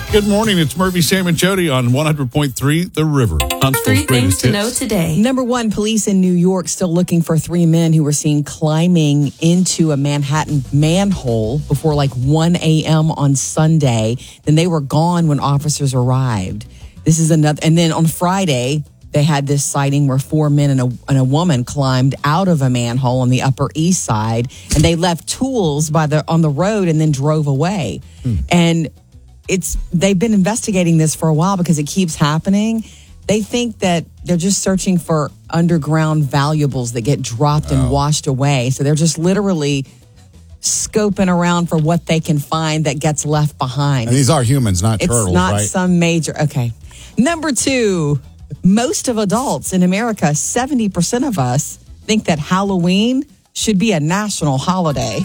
Good morning. It's Murphy, Sam, and Jody on 100.3 The River. Three things to know today. Number one, police in New York still looking for three men who were seen climbing into a Manhattan manhole before like 1 a.m. on Sunday. Then they were gone when officers arrived. This is another. And then on Friday, they had this sighting where four men and a woman climbed out of a manhole on the Upper East Side, and they left tools on the road and then drove away. And they've been investigating this for a while because it keeps happening. They think that they're just searching for underground valuables that get dropped and washed away. So they're just literally scoping around for what they can find that gets left behind. And these are humans, not turtles, It's not right? some major. Okay. Number two, most of adults in America, 70% of us think that Halloween should be a national holiday.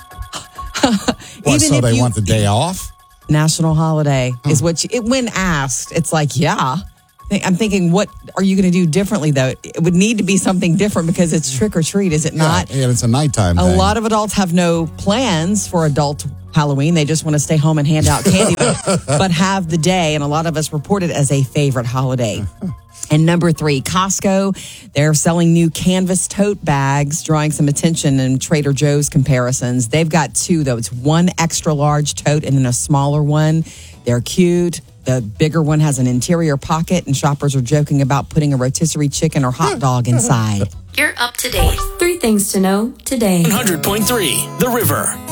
What, so they want the day off? National holiday is what when asked, it's like, yeah. I'm thinking, what are you going to do differently, though? It would need to be something different because it's trick or treat, is it not? Yeah, it's a nighttime A thing. lot of adults have no plans for adult Halloween. They just want to stay home and hand out candy, but have the day. And a lot of us report it as a favorite holiday. And number three, Costco, they're selling new canvas tote bags, drawing some attention in Trader Joe's comparisons. They've got two, though. It's one extra large tote and then a smaller one. They're cute. The bigger one has an interior pocket, and shoppers are joking about putting a rotisserie chicken or hot dog inside. You're up to date. Three things to know today. 100.3 The River.